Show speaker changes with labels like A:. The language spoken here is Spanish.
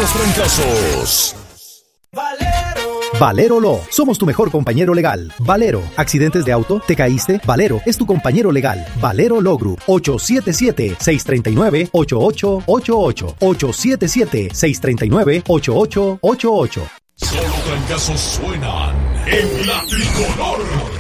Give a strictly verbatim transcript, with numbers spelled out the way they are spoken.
A: los trancazos.
B: Valero.
C: Valero Law, somos tu mejor compañero legal. Valero, accidentes de auto, te caíste, Valero es tu compañero legal. Valero Law Group, ocho siete siete, seis tres nueve, ocho ocho ocho ocho, ocho siete siete, seis tres nueve, ocho ocho ocho ocho.
A: Solo trancazos suenan en la tricolor.